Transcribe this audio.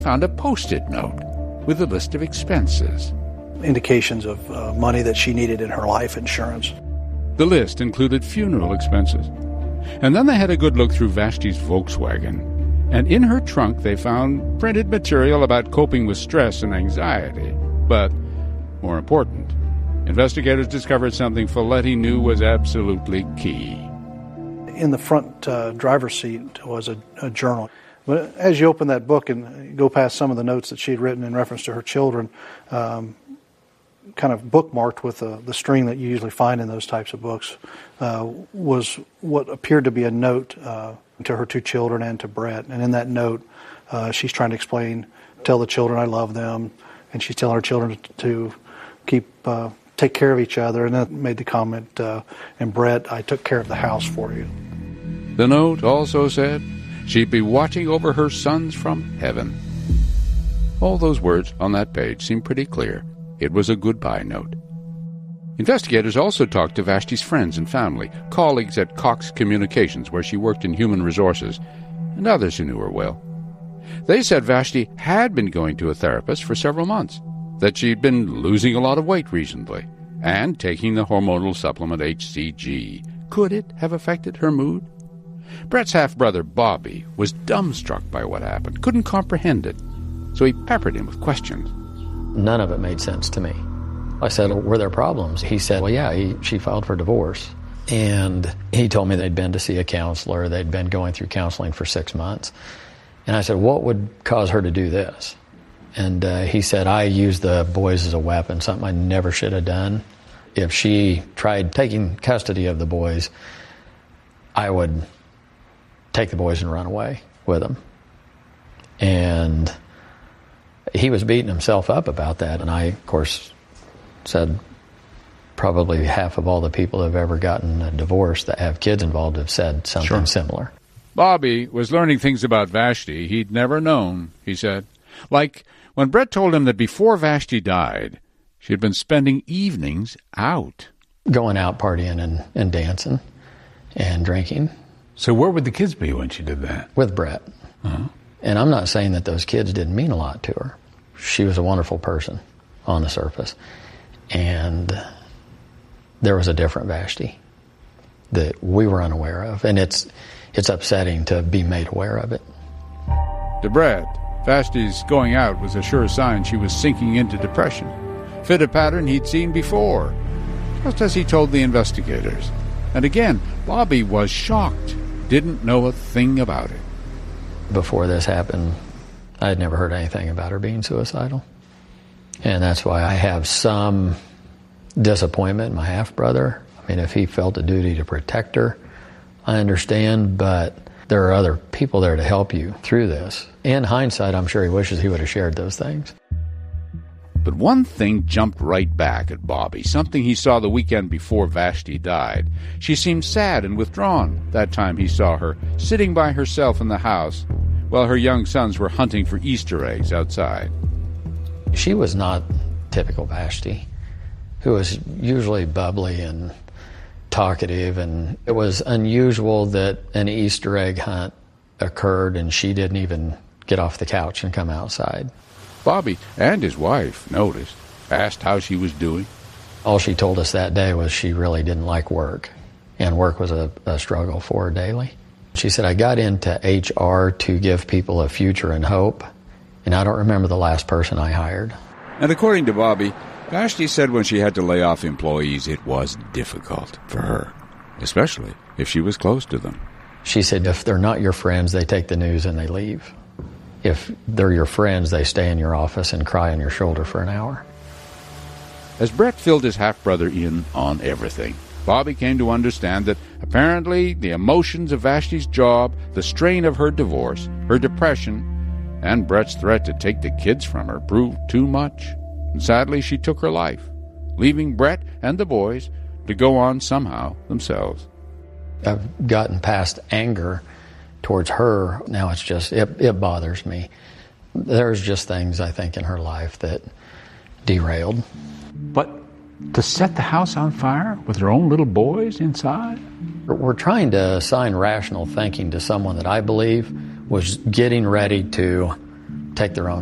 found a Post-it note with a list of expenses. Indications of money that she needed in her life insurance. The list included funeral expenses. And then they had a good look through Vashti's Volkswagen. And in her trunk they found printed material about coping with stress and anxiety. But, more important, investigators discovered something Folletti knew was absolutely key. In the front driver's seat was a journal. But as you open that book and go past some of the notes that she had written in reference to her children, kind of bookmarked with the string that you usually find in those types of books, was what appeared to be a note to her two children and to Brett. And in that note, she's trying to tell the children I love them, and she's telling her children to take care of each other. And then made the comment, and Brett, I took care of the house for you. The note also said she'd be watching over her sons from heaven. All those words on that page seemed pretty clear. It was a goodbye note. Investigators also talked to Vashti's friends and family, colleagues at Cox Communications, where she worked in human resources, and others who knew her well. They said Vashti had been going to a therapist for several months, that she'd been losing a lot of weight recently, and taking the hormonal supplement HCG. Could it have affected her mood? Brett's half-brother, Bobby, was dumbstruck by what happened, couldn't comprehend it, so he peppered him with questions. None of it made sense to me. I said, were there problems? He said, well, yeah, she filed for divorce. And he told me they'd been to see a counselor. They'd been going through counseling for 6 months. And I said, what would cause her to do this? And he said, I used the boys as a weapon, something I never should have done. If she tried taking custody of the boys, I would take the boys and run away with them. And he was beating himself up about that, and I, of course, said probably half of all the people who have ever gotten a divorce that have kids involved have said something similar. Bobby was learning things about Vashti he'd never known, he said. Like when Brett told him that before Vashti died, she had been spending evenings out. Going out partying and dancing and drinking. So where would the kids be when she did that? With Brett. Uh-huh. And I'm not saying that those kids didn't mean a lot to her. She was a wonderful person on the surface. And there was a different Vashti that we were unaware of. And it's upsetting to be made aware of it. To Brett, Vashti's going out was a sure sign she was sinking into depression. Fit a pattern he'd seen before, just as he told the investigators. And again, Bobby was shocked, didn't know a thing about it. Before this happened, I had never heard anything about her being suicidal. And that's why I have some disappointment in my half-brother. I mean, if he felt a duty to protect her, I understand, but there are other people there to help you through this. In hindsight, I'm sure he wishes he would have shared those things. But one thing jumped right back at Bobby, something he saw the weekend before Vashti died. She seemed sad and withdrawn that time he saw her, sitting by herself in the house while her young sons were hunting for Easter eggs outside. She was not typical Vashti, who was usually bubbly and talkative, and it was unusual that an Easter egg hunt occurred and she didn't even get off the couch and come outside. Bobby and his wife noticed, asked how she was doing. All she told us that day was she really didn't like work, and work was a struggle for her daily. She said, I got into HR to give people a future and hope, and I don't remember the last person I hired. And according to Bobby, Vashti said when she had to lay off employees, it was difficult for her, especially if she was close to them. She said, if they're not your friends, they take the news and they leave. If they're your friends, they stay in your office and cry on your shoulder for an hour. As Brett filled his half-brother in on everything, Bobby came to understand that apparently the emotions of Vashti's job, the strain of her divorce, her depression, and Brett's threat to take the kids from her proved too much. And sadly, she took her life, leaving Brett and the boys to go on somehow themselves. I've gotten past anger towards her. Now it's just, it bothers me. There's just things, I think, in her life that derailed. But to set the house on fire with her own little boys inside? We're trying to assign rational thinking to someone that I believe was getting ready to take their own